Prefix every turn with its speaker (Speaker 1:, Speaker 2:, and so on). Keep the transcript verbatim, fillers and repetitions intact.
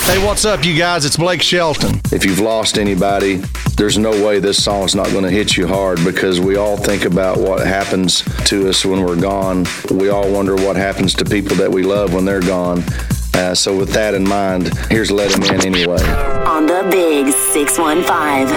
Speaker 1: Hey, what's up, you guys? It's Blake Shelton.
Speaker 2: If you've lost anybody, there's no way this song's not going to hit you hard, because we all think about what happens to us when we're gone. We all wonder what happens to people that we love when they're gone. Uh, so with that in mind, here's Let 'Em In Anyway.
Speaker 3: On the Big six one five.